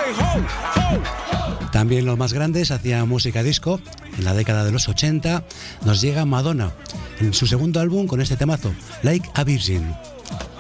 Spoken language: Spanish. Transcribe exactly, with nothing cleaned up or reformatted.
También los más grandes hacían música disco. En la década de los ochenta nos llega Madonna en su segundo álbum con este temazo, Like a Virgin.